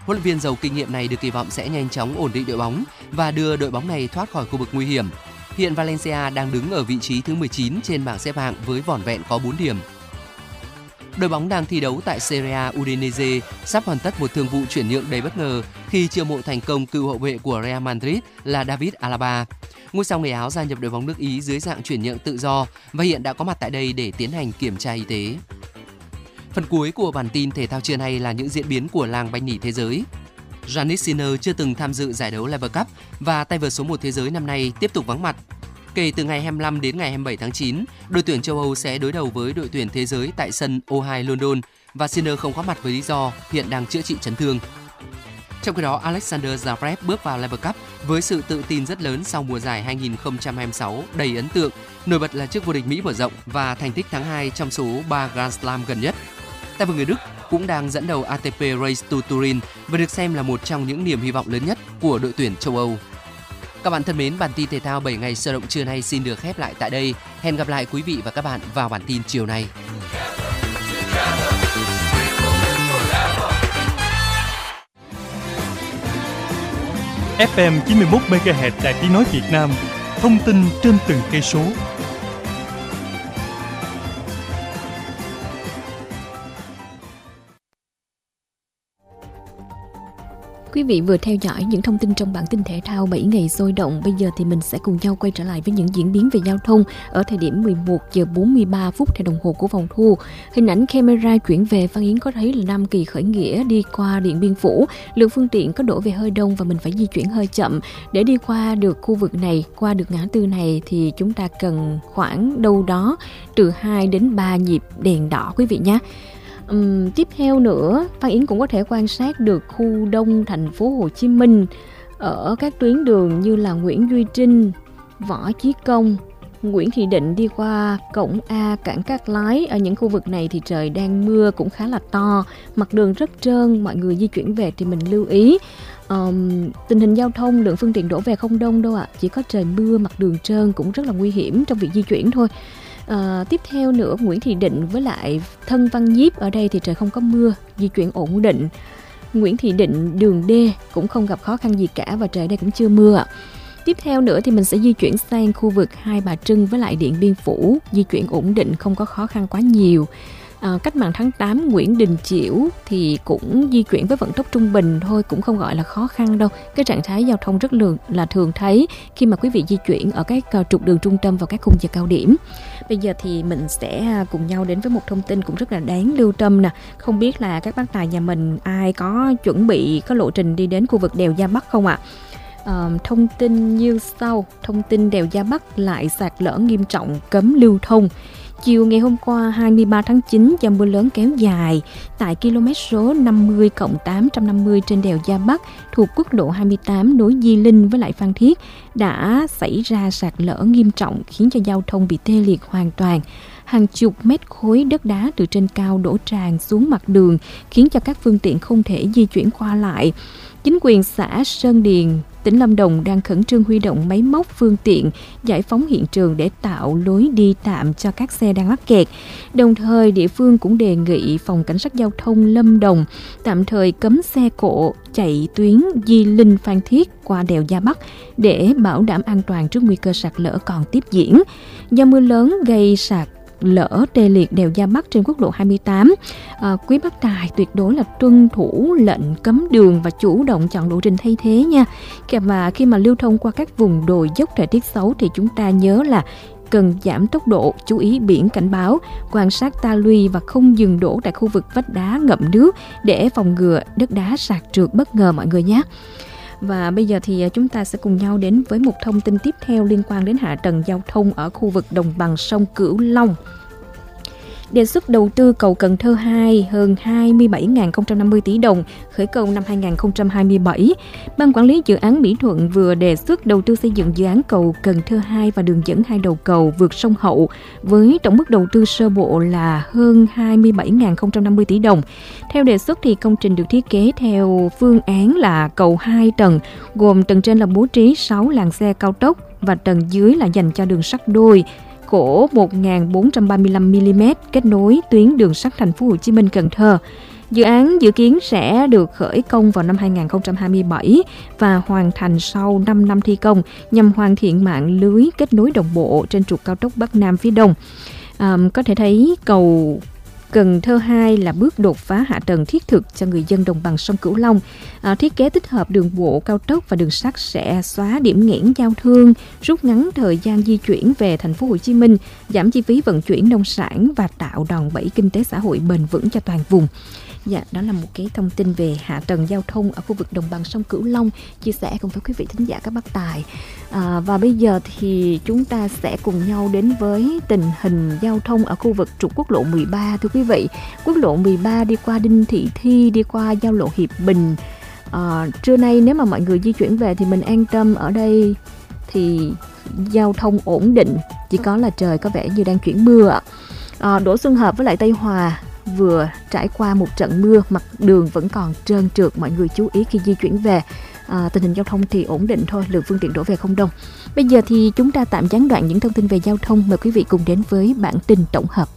Huấn luyện viên giàu kinh nghiệm này được kỳ vọng sẽ nhanh chóng ổn định đội bóng và đưa đội bóng này thoát khỏi khu vực nguy hiểm. Hiện Valencia đang đứng ở vị trí thứ 19 trên bảng xếp hạng với vỏn vẹn có 4 điểm. Đội bóng đang thi đấu tại Serie A Udinese sắp hoàn tất một thương vụ chuyển nhượng đầy bất ngờ khi chiêu mộ thành công cựu hậu vệ của Real Madrid là David Alaba. Ngôi sao người Áo gia nhập đội bóng nước Ý dưới dạng chuyển nhượng tự do và hiện đã có mặt tại đây để tiến hành kiểm tra y tế. Phần cuối của bản tin thể thao trưa nay là những diễn biến của làng banh nỉ thế giới. Jannik Sinner chưa từng tham dự giải đấu Lever Cup và tay vợt số 1 thế giới năm nay tiếp tục vắng mặt. Kể từ ngày 25 đến ngày 27 tháng 9, đội tuyển châu Âu sẽ đối đầu với đội tuyển thế giới tại sân O2 London và Sinner không có mặt với lý do hiện đang chữa trị chấn thương. Trong khi đó, Alexander Zverev bước vào Lever Cup với sự tự tin rất lớn sau mùa giải 2026 đầy ấn tượng, nổi bật là chức vô địch Mỹ mở rộng và thành tích thắng 2 trong số 3 Grand Slam gần nhất. Tay vợt người Đức cũng đang dẫn đầu ATP Race to Turin và được xem là một trong những niềm hy vọng lớn nhất của đội tuyển châu Âu. Các bạn thân mến, bản tin thể thao 7 ngày sôi động trưa nay xin được khép lại tại đây. Hẹn gặp lại quý vị và các bạn vào bản tin chiều nay. FM 91 MHz Đài Tiếng nói Việt Nam, thông tin trên từng cây số. Quý vị vừa theo dõi những thông tin trong bản tin thể thao 7 ngày sôi động. Bây giờ thì mình sẽ cùng nhau quay trở lại với những diễn biến về giao thông ở thời điểm 11 giờ 43 phút theo đồng hồ của phòng thu. Hình ảnh camera chuyển về Phan Yến có thấy là Nam Kỳ Khởi Nghĩa đi qua Điện Biên Phủ. Lượng phương tiện có đổ về hơi đông và mình phải di chuyển hơi chậm. Để đi qua được khu vực này, qua được ngã tư này thì chúng ta cần khoảng đâu đó từ 2 đến 3 nhịp đèn đỏ quý vị nhé. Tiếp theo nữa, Phan Yến cũng có thể quan sát được khu đông thành phố Hồ Chí Minh ở các tuyến đường như là Nguyễn Duy Trinh, Võ Chí Công, Nguyễn Thị Định đi qua cổng A cảng Cát Lái. Ở những khu vực này thì trời đang mưa cũng khá là to, mặt đường rất trơn, mọi người di chuyển về thì mình lưu ý. Tình hình giao thông, lượng phương tiện đổ về không đông đâu ạ, chỉ có trời mưa, mặt đường trơn cũng rất là nguy hiểm trong việc di chuyển thôi. Tiếp theo nữa, Nguyễn Thị Định với lại Thân Văn Nhiếp ở đây thì trời không có mưa, di chuyển ổn định. Nguyễn Thị Định đường D cũng không gặp khó khăn gì cả và trời đây cũng chưa mưa ạ. Tiếp theo nữa thì mình sẽ di chuyển sang khu vực Hai Bà Trưng với lại Điện Biên Phủ, di chuyển ổn định, không có khó khăn quá nhiều. Cách mạng tháng 8 Nguyễn Đình Chiểu thì cũng di chuyển với vận tốc trung bình thôi, cũng không gọi là khó khăn đâu. Cái trạng thái giao thông rất là thường thấy khi mà quý vị di chuyển ở các trục đường trung tâm vào các khung giờ cao điểm. Bây giờ thì mình sẽ cùng nhau đến với một thông tin cũng rất là đáng lưu tâm nè. Không biết là các bác tài nhà mình ai có chuẩn bị có lộ trình đi đến khu vực đèo Gia Bắc không ạ? Thông tin như sau. Thông tin đèo Gia Bắc lại sạt lở nghiêm trọng, cấm lưu thông. Chiều ngày hôm qua 23 tháng 9 do mưa lớn kéo dài tại km số 50+850 trên đèo Gia Bắc thuộc quốc lộ 28 nối Di Linh với lại Phan Thiết đã xảy ra sạt lở nghiêm trọng khiến cho giao thông bị tê liệt hoàn toàn. Hàng chục mét khối đất đá từ trên cao đổ tràn xuống mặt đường khiến cho các phương tiện không thể di chuyển qua lại. Chính quyền xã Sơn Điền, tỉnh Lâm Đồng đang khẩn trương huy động máy móc phương tiện giải phóng hiện trường để tạo lối đi tạm cho các xe đang mắc kẹt. Đồng thời địa phương cũng đề nghị Phòng Cảnh sát Giao thông Lâm Đồng tạm thời cấm xe cộ chạy tuyến Di Linh Phan Thiết qua đèo Gia Bắc để bảo đảm an toàn trước nguy cơ sạt lở còn tiếp diễn. Do mưa lớn gây sạt lỡ tê liệt đèo Gia Bắc trên quốc lộ 28, quý bác tài tuyệt đối là tuân thủ lệnh cấm đường và chủ động chọn lộ trình thay thế nha. Và khi mà lưu thông qua các vùng đồi dốc thời tiết xấu thì chúng ta nhớ là cần giảm tốc độ, chú ý biển cảnh báo, quan sát ta luy và không dừng đổ tại khu vực vách đá ngậm nước để phòng ngừa đất đá sạt trượt bất ngờ mọi người nhé. Và bây giờ thì chúng ta sẽ cùng nhau đến với một thông tin tiếp theo liên quan đến hạ tầng giao thông ở khu vực đồng bằng sông Cửu Long. Đề xuất đầu tư cầu Cần Thơ 2 hơn 27.050 tỷ đồng, khởi công năm 2027. Ban quản lý dự án Mỹ Thuận vừa đề xuất đầu tư xây dựng dự án cầu Cần Thơ 2 và đường dẫn hai đầu cầu vượt sông Hậu với tổng mức đầu tư sơ bộ là hơn 27.050 tỷ đồng. Theo đề xuất thì công trình được thiết kế theo phương án là cầu 2 tầng, gồm tầng trên là bố trí 6 làn xe cao tốc và tầng dưới là dành cho đường sắt đôi. Khổ 1.435mm kết nối tuyến đường sắt thành phố Hồ Chí Minh Cần Thơ. Dự án dự kiến sẽ được khởi công vào năm 2027 và hoàn thành sau 5 năm thi công nhằm hoàn thiện mạng lưới kết nối đồng bộ trên trục cao tốc Bắc Nam phía Đông. Có thể thấy cầu Cần Thơ 2 là bước đột phá hạ tầng thiết thực cho người dân đồng bằng sông Cửu Long. Thiết kế tích hợp đường bộ cao tốc và đường sắt sẽ xóa điểm nghẽn giao thương, rút ngắn thời gian di chuyển về thành phố Hồ Chí Minh, giảm chi phí vận chuyển nông sản và tạo đòn bẩy kinh tế xã hội bền vững cho toàn vùng. Dạ, đó là một cái thông tin về hạ tầng giao thông ở khu vực đồng bằng sông Cửu Long chia sẻ cùng với quý vị thính giả các bác tài. Và bây giờ thì chúng ta sẽ cùng nhau đến với tình hình giao thông ở khu vực trục quốc lộ 13. Thưa quý vị, quốc lộ 13 đi qua Đinh Thị Thi, đi qua giao lộ Hiệp Bình. Trưa nay nếu mà mọi người di chuyển về thì mình an tâm, ở đây thì giao thông ổn định, chỉ có là trời có vẻ như đang chuyển mưa. Đỗ Xuân Hợp với lại Tây Hòa vừa trải qua một trận mưa, mặt đường vẫn còn trơn trượt, mọi người chú ý khi di chuyển về. Tình hình giao thông thì ổn định thôi, lượng phương tiện đổ về không đông. Bây giờ thì chúng ta tạm gián đoạn những thông tin về giao thông, mời quý vị cùng đến với bản tin tổng hợp.